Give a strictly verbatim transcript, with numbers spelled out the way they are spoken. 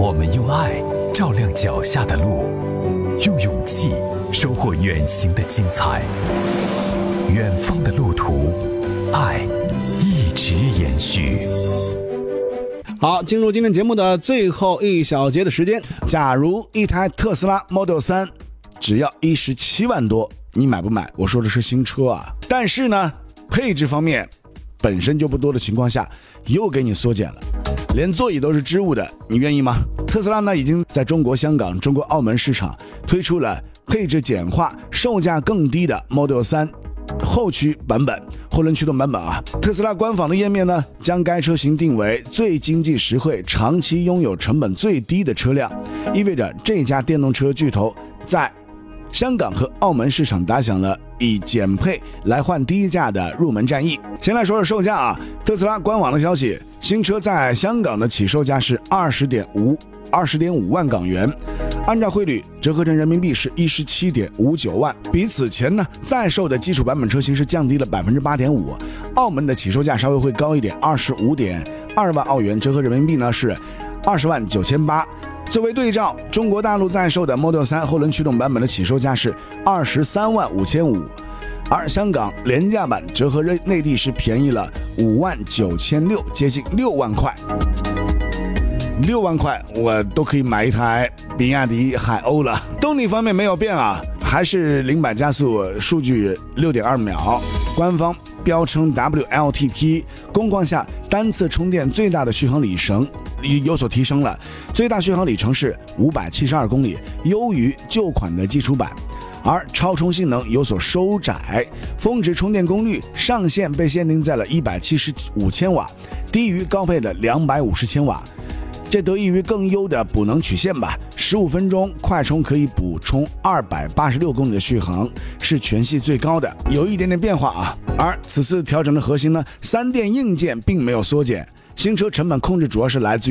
我们用爱照亮脚下的路，用勇气收获远行的精彩。远方的路途，爱一直延续。 好，进入今天节目的最后一小节的时间。假如一台特斯拉 Model 三只要一十七万多，你买不买？我说的是新车啊。但是呢，配置方面本身就不多的情况下，又给你缩减了，连座椅都是织物的，你愿意吗？特斯拉呢，已经在中国香港、中国澳门市场推出了配置简化、售价更低的 Model 三后驱版本，后轮驱动版本啊。特斯拉官方的页面呢，将该车型定为最经济实惠、长期拥有成本最低的车辆，意味着这家电动车巨头在香港和澳门市场打响了以减配来换低价的入门战役。先来说说售价啊，特斯拉官网的消息，新车在香港的起售价是二十点五二十点五万港元，按照汇率折合成人民币是一十七点五九万，比此前呢在售的基础版本车型是降低了百分之八点五。澳门的起售价稍微会高一点，二十五点二万澳元，折合人民币呢是二十万九千八。作为对照，中国大陆在售的 Model 三后轮驱动版本的起售价是二十三万五千五，而香港廉价版折合内地是便宜了五万九千六，接近六万块。六万块我都可以买一台比亚迪海鸥了。动力方面没有变啊，还是零百加速数据 六点二秒，官方标称 W L T P， 工况下单次充电最大的续航里程有所提升了，最大续航里程是五百七十二公里，优于旧款的基础版。而超充性能有所收窄，峰值充电功率上限被限定在了一百七十五千瓦，低于高配的两百五十千瓦。这得益于更优的补能曲线吧，十五分钟快充可以补充二百八十六公里的续航，是全系最高的，有一点点变化啊。而此次调整的核心呢，三电硬件并没有缩减，新车成本控制主要是来自于